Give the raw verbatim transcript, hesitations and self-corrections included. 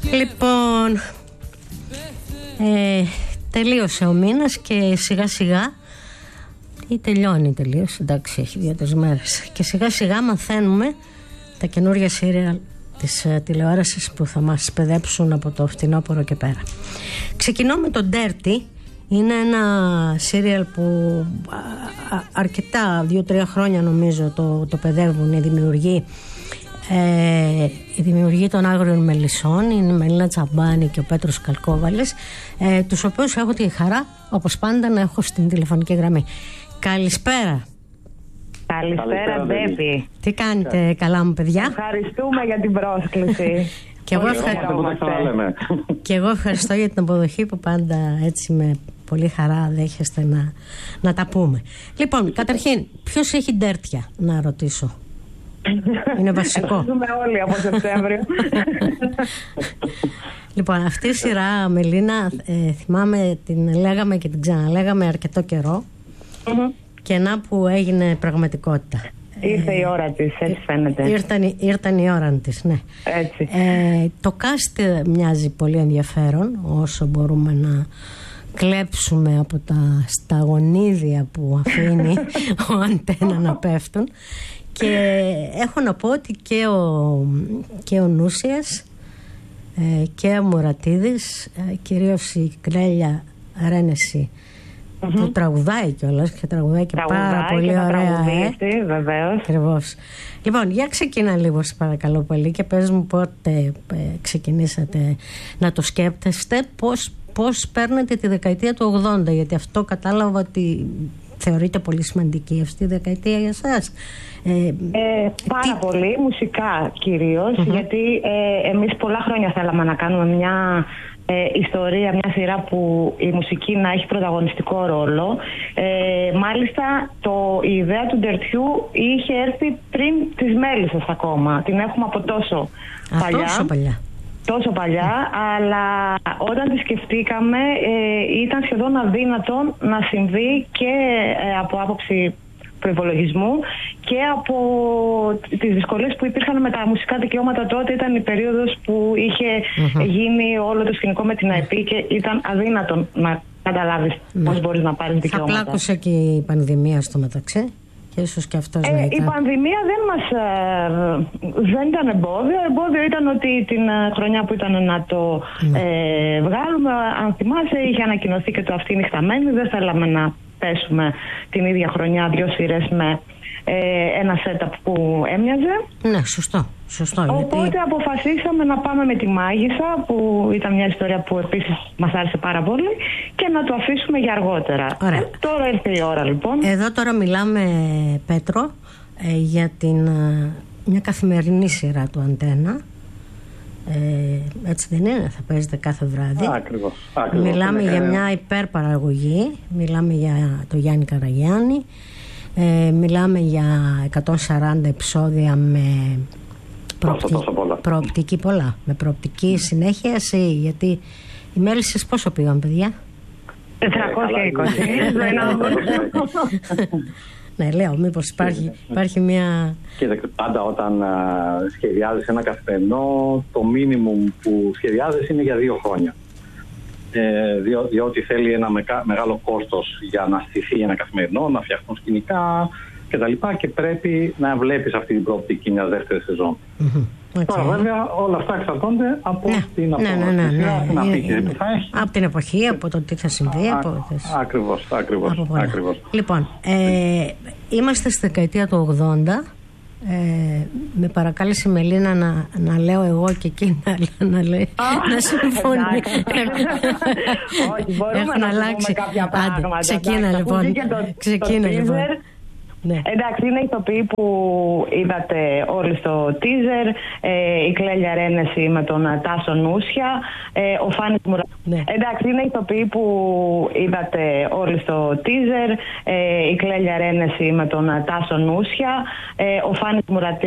Λοιπόν, ε, τελείωσε ο μήνας και σιγά σιγά, ή τελειώνει τελείως, εντάξει, έχει δύο-τρεις μέρες, και σιγά σιγά μαθαίνουμε τα καινούργια σύριαλ της uh, τηλεόρασης που θα μας παιδέψουν από το φθινόπωρο και πέρα. Ξεκινώ με το Dirty. Είναι ένα σύριαλ που α, α, αρκετά, δύο-τρία χρόνια νομίζω το, το παιδεύουν οι δημιουργοί. Ε, η δημιουργή των Άγριων Μελισσών είναι η Μελίνα Τσαμπάνη και ο Πέτρος Καλκόβαλης, ε, τους οποίους έχω τη χαρά, όπως πάντα, να έχω στην τηλεφωνική γραμμή. Καλησπέρα. Καλησπέρα, Ντέπη. Τι κάνετε, yeah. καλά μου παιδιά? Ευχαριστούμε για την πρόσκληση. Και εγώ, ευχα... και εγώ ευχαριστώ για την αποδοχή που πάντα έτσι με πολύ χαρά δέχεστε να, να τα πούμε. Λοιπόν, καταρχήν, ποιος έχει ντέρτια, να ρωτήσω? Είναι βασικό. Ευχαριστούμε όλοι από Σεπτέμβριο. Λοιπόν, αυτή η σειρά, Μελίνα, ε, θυμάμαι, την λέγαμε και την ξαναλέγαμε αρκετό καιρό, mm-hmm. και να που έγινε πραγματικότητα. Ήρθε η ώρα της, έτσι φαίνεται. Ήρθαν, ήρθαν η ώρα της, ναι. Έτσι. Ε, το cast μοιάζει πολύ ενδιαφέρον, όσο μπορούμε να κλέψουμε από τα σταγονίδια που αφήνει ο Αντένα να πέφτουν. Και έχω να πω ότι και ο, και ο Νούσιας ε, και ο Μουρατίδης, ε, κυρίως η Κλέλια Ρένεση, mm-hmm. που τραγουδάει κιόλας και τραγουδάει και τραγουδάει πάρα και πολύ ωραία. Ε. Βεβαίως. Ακριβώς. Λοιπόν, για ξεκινά λίγο, σε παρακαλώ πολύ, και πες μου πότε ε, ξεκινήσατε να το σκέπτεστε, πώς, πώς παίρνετε τη δεκαετία του ογδόντα, γιατί αυτό κατάλαβα ότι θεωρείται πολύ σημαντική αυτή η δεκαετία για εσάς. Ε, ε, πάρα τι... πολύ, μουσικά κυρίως, mm-hmm. γιατί ε, εμείς πολλά χρόνια θέλαμε να κάνουμε μια ε, ιστορία, μια σειρά που η μουσική να έχει πρωταγωνιστικό ρόλο. Ε, μάλιστα το, η ιδέα του Ντερτιού είχε έρθει πριν τις Μέλισσες ακόμα. Την έχουμε από τόσο Α, παλιά. Τόσο παλιά. Τόσο παλιά, mm. αλλά όταν τη σκεφτήκαμε ε, ήταν σχεδόν αδύνατο να συμβεί και ε, από άποψη προϋπολογισμού και από τις δυσκολίες που υπήρχαν με τα μουσικά δικαιώματα. Τότε ήταν η περίοδος που είχε mm-hmm. γίνει όλο το σκηνικό με την ΑΕΠ και ήταν αδύνατο να καταλάβεις mm. πώς μπορείς να πάρεις δικαιώματα. Θα πλάκωσε και η πανδημία στο μεταξύ. Και ίσως και αυτός ε, να ήταν. Η πανδημία δεν μας ε, δεν ήταν εμπόδιο. Εμπόδιο ήταν ότι την ε, χρονιά που ήταν να το mm. ε, βγάλουμε, αν θυμάσαι, είχε ανακοινωθεί και το Αυτή νυχταμένη. Δεν θέλαμε να πέσουμε την ίδια χρονιά δύο σειρές με ε, ένα setup που έμοιαζε. Ναι, σωστό. Σωστό, Οπότε γιατί... αποφασίσαμε να πάμε με τη Μάγισσα, που ήταν μια ιστορία που επίσης μας άρεσε πάρα πολύ, και να το αφήσουμε για αργότερα. Ε, τώρα ήρθε η ώρα, λοιπόν. Εδώ τώρα μιλάμε, Πέτρο, ε, για την, ε, μια καθημερινή σειρά του Αντένα. Ε, έτσι δεν είναι? Θα παίζετε κάθε βράδυ. Ακριβώς, ακριβώς. Μιλάμε είναι, για μια υπερπαραγωγή. Μιλάμε για το Γιάννη Καραγιάννη. Ε, μιλάμε για εκατόν σαράντα επεισόδια με προοπτική, πολλά. προοπτική πολλά. Με προοπτική συνέχιαση, γιατί οι Μέλισσες πόσο πήγαν, παιδιά? τετρακόσια είκοσι. Ναι, λέω, μήπως υπάρχει, υπάρχει μια... Κοίτα, πάντα όταν uh, σχεδιάζεις ένα καθημερινό, το μίνιμουμ που σχεδιάζεις είναι για δύο χρόνια. Ε, διο, διότι θέλει ένα μεγα, μεγάλο κόστος για να στηθεί ένα καθημερινό, να φτιαχτούν σκηνικά κτλ. Και, και πρέπει να βλέπεις αυτή την προοπτική μια δεύτερη σεζόν. Mm-hmm. Okay. Τώρα βέβαια όλα αυτά εξαρτώνται από ναι, την απόδοση, ναι, ναι, ναι, ναι, την απίκηση που θα έχει. Από την εποχή, από το τι θα συμβεί. Α, από ακριβώς, ακριβώς, ακριβώς. Λοιπόν, ε, είμαστε στη δεκαετία του ογδόντα. Ε, με παρακάλεσε η Μελίνα να, να λέω εγώ και εκείνη να, να λέει oh, να συμφωνεί. Όχι, μπορούμε να αλλάξει κάποια πράγματα. Ξεκίνα λοιπόν. Ξεκίνα λοιπόν. Ναι. Εντάξει, είναι ηθοποιοί που είδατε όλοι στο teaser. Ε, η Κλέλια Ρένεση με τον Τάσο Νούσια, ε, ο Φάνης Μουρατίδης. Ναι. Εντάξει, είναι ηθοποιοί που είδατε όλοι στο teaser. Ε, η Κλέλια Ρένεση με τον Τάσο Νούσια, ε, ο Φάνης Μουρατίδης.